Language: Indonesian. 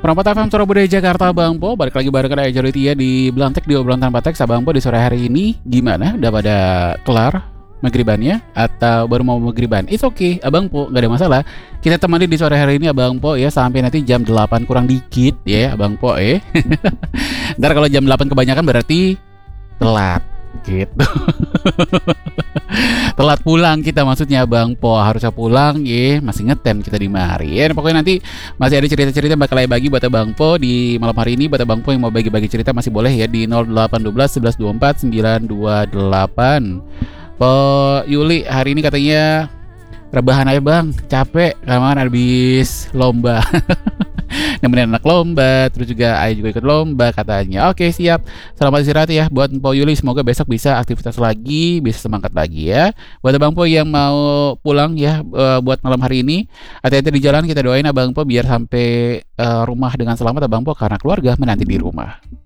Perempat FM Surabaya Jakarta Abang Po. Balik lagi bareng Kak Ejoritia di Belantek di obrolan tanpa teks Abang Po di sore hari ini. Gimana? Udah pada kelar magribannya atau baru mau magriban? It's okay Abang Po, gak ada masalah. Kita temani di sore hari ini Abang Po ya sampai nanti jam 8 kurang dikit ya Abang Po ya. Ntar kalau jam 8 kebanyakan berarti telat gitu. Telat pulang kita maksudnya Bang Po, harusnya pulang ya, masih ngetem kita di mari ya. Pokoknya nanti masih ada cerita-cerita bakal bagi buat Bang Po di malam hari ini. Buat Bang Po yang mau bagi-bagi cerita masih boleh ya di 0812 11 24 928. Po Yuli hari ini katanya rebahan aja Bang, capek karena habis lomba. Nemenin anak lomba, terus juga Ayah juga ikut lomba katanya. Oke siap, selamat istirahat ya buat Po Yuli. Semoga besok bisa aktivitas lagi, bisa semangat lagi ya. Buat Abang Po yang mau pulang ya buat malam hari ini, hati-hati di jalan. Kita doain Abang Po biar sampai rumah dengan selamat Abang Po, karena keluarga menanti di rumah.